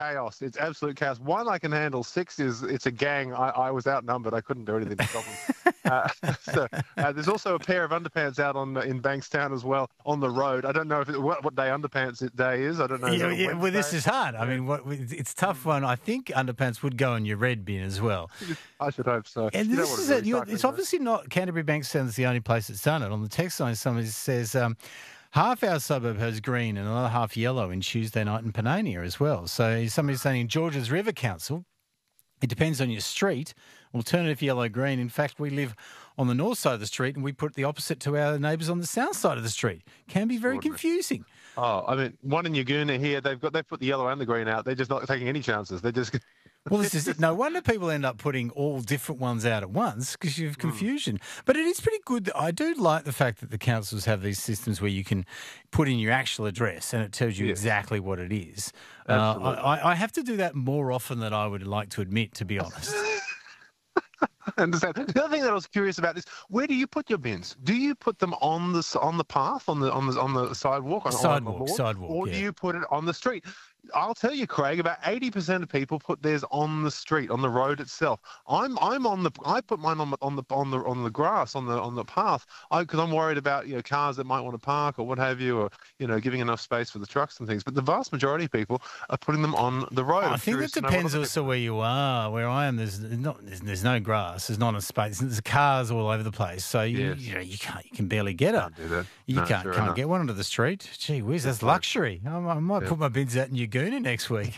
chaos. It's absolute chaos. One I can handle. Six is it's a gang. I was outnumbered. I couldn't do anything to stop them. There's also a pair of underpants out in Bankstown as well on the road. I don't know what day underpants day is. I don't know. Yeah, well, this is hard. I mean, it's a tough one. I think underpants would go in your red bin as well. I should hope so. And this is it. It's obviously not Canterbury Bankstown's the only place that's done it. On the text line, somebody says. Half our suburb has green and another half yellow in Tuesday night in Panania as well. So somebody's saying in George's River Council, it depends on your street, alternative yellow-green. In fact, we live on the north side of the street and we put the opposite to our neighbours on the south side of the street. Can be very confusing. Oh, I mean, one in Yagoona here, they've put the yellow and the green out. They're just not taking any chances. They're just... Well, this is it. No wonder people end up putting all different ones out at once because you have confusion. But it is pretty good. I do like the fact that the councils have these systems where you can put in your actual address and it tells you exactly what it is. I have to do that more often than I would like to admit, to be honest. I understand. The other thing that I was curious about is where do you put your bins? Do you put them on the path, on the sidewalk, sidewalk, or do you put it on the street? I'll tell you, Craig, about 80% of people put theirs on the street, on the road itself. I put mine on the grass, on the path, because I'm worried about cars that might want to park or what have you, or giving enough space for the trucks and things. But the vast majority of people are putting them on the road. I think it depends also where you are. Where I am, there's no grass, there's not a space, there's cars all over the place. So you can barely get up. You can't get one onto the street. Gee whiz, that's luxury. I might put my bins out in Yagoona next week.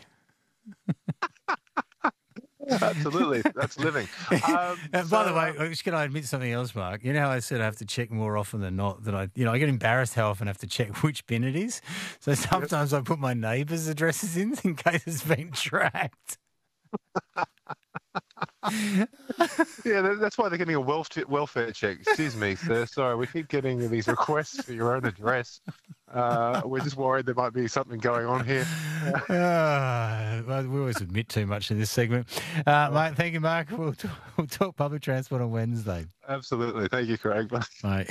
Absolutely, that's living. By the way, can I admit something else, Mark? You know how I said I have to check more often than not. That I get embarrassed how often I have to check which bin it is. So sometimes I put my neighbours' addresses in case it's been tracked. Yeah, that's why they're getting a welfare check. Excuse me, sir. Sorry, we keep getting these requests for your own address. We're just worried there might be something going on here. Well, we always admit too much in this segment. Mate, thank you, Mark. We'll talk public transport on Wednesday. Absolutely. Thank you, Craig. Bye. Bye.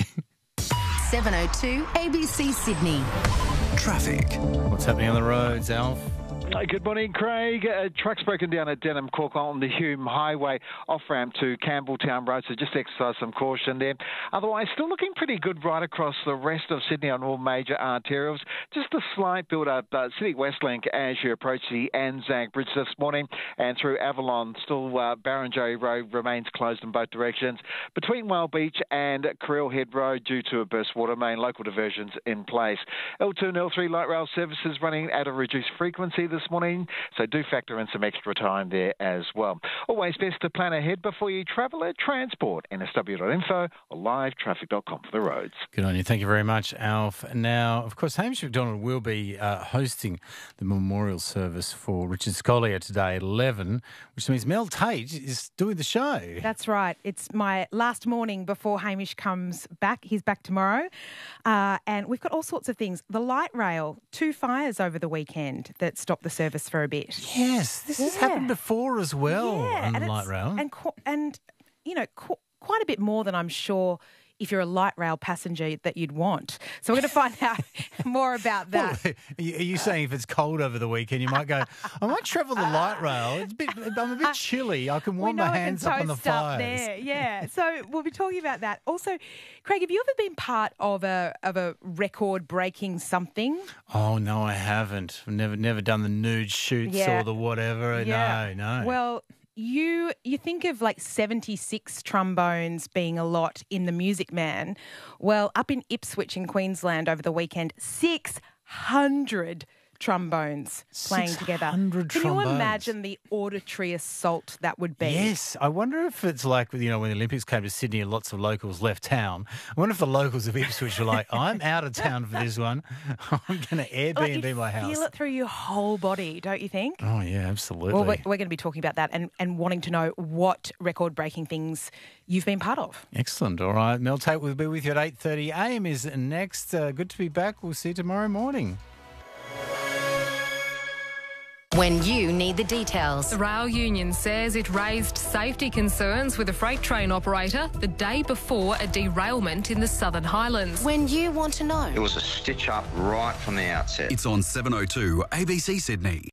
7:02 ABC Sydney. Traffic. What's happening on the roads, Alf? Good morning, Craig. Truck's broken down at Denham Cork on the Hume Highway, off-ramp to Campbelltown Road, so just exercise some caution there. Otherwise, still looking pretty good right across the rest of Sydney on all major arterials. Just a slight build-up, City West Link as you approach the Anzac Bridge this morning, and through Avalon, still Barrenjoey Road remains closed in both directions. Between Whale Beach and Creel Head Road due to a burst water main, local diversions in place. L2 and L3 light rail services running at a reduced frequency this morning, so do factor in some extra time there as well. Always best to plan ahead before you travel at Transport, nsw.info or livetraffic.com for the roads. Good on you. Thank you very much, Alf. Now, of course, Hamish McDonald will be hosting the memorial service for Richard Scolyer today at 11, which means Mel Tate is doing the show. That's right. It's my last morning before Hamish comes back. He's back tomorrow. And we've got all sorts of things. The light rail, 2 fires over the weekend that stopped the service for a bit. Yes, this has happened before as well on the light rail. And quite a bit more than I'm sure if you're a light rail passenger that you'd want. So we're going to find out more about that. Well, are you saying if it's cold over the weekend, you might go, I might travel the light rail. I'm a bit chilly. I can warm my hands up on the fires. There. Yeah. So we'll be talking about that. Also, Craig, have you ever been part of a record-breaking something? Oh, no, I haven't. I've never done the nude shoots or the whatever. Yeah. No. Well, You think of like 76 trombones being a lot in the Music Man. Well, up in Ipswich in Queensland over the weekend, 600 trombones playing together. Can you imagine the auditory assault that would be? Yes. I wonder if it's like, when the Olympics came to Sydney and lots of locals left town. I wonder if the locals of Ipswich are like, I'm out of town for this one. I'm going to Airbnb my house. You feel it through your whole body, don't you think? Oh, yeah, absolutely. Well, we're going to be talking about that and wanting to know what record-breaking things you've been part of. Excellent. All right. Mel Tate will be with you at 8:30 a.m. is next. Good to be back. We'll see you tomorrow morning. When you need the details. The rail union says it raised safety concerns with a freight train operator the day before a derailment in the Southern Highlands. When you want to know. It was a stitch up right from the outset. It's on 7:02 ABC Sydney.